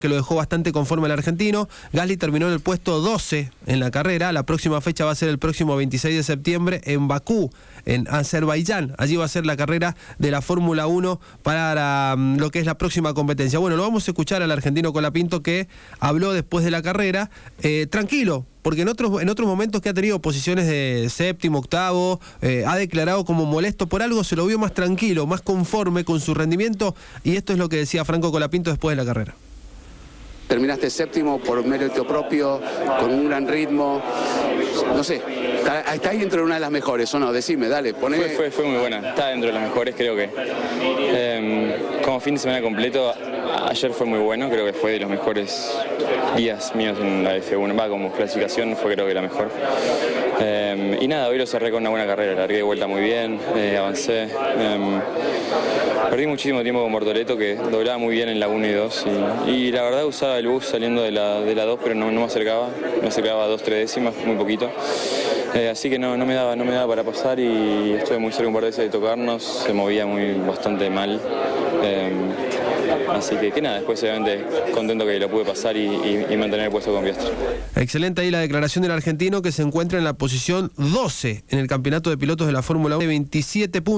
que lo dejó bastante conforme al argentino. Gasly terminó en el puesto 12 en la carrera. La próxima fecha va a ser el próximo 26 de septiembre en Bakú, en Azerbaiyán. Allí va a ser la carrera de la Fórmula 1 para lo que es la próxima competencia. Bueno, lo vamos a escuchar al argentino Colapinto, que habló después de la carrera, tranquilo, porque en otros momentos que ha tenido posiciones de séptimo, octavo, ha declarado como molesto por algo, se lo vio más tranquilo, más conforme con su rendimiento, y esto es lo que decía Franco Colapinto después de la carrera. Terminaste séptimo por mérito propio, con un gran ritmo, no sé, está ahí dentro de una de las mejores, ¿o no? Decime, dale, poné... Fue muy buena, está dentro de las mejores, creo que. Como fin de semana completo, ayer fue muy bueno, creo que fue de los mejores días míos en la F1, como clasificación fue creo que la mejor. Y nada, hoy lo cerré con una buena carrera, largué de vuelta muy bien, avancé. Perdí muchísimo tiempo con Bortoleto, que doblaba muy bien en la 1 y 2, y la verdad usaba el bus saliendo de la 2, pero no me acercaba a 2-3 décimas, muy poquito. Así que no me daba para pasar, y estuve muy cerca un par de veces de tocarnos, se movía bastante mal. Así que nada, después obviamente contento que lo pude pasar y mantener el puesto con Piastri. Excelente ahí la declaración del argentino, que se encuentra en la posición 12 en el campeonato de pilotos de la Fórmula 1, 27 puntos.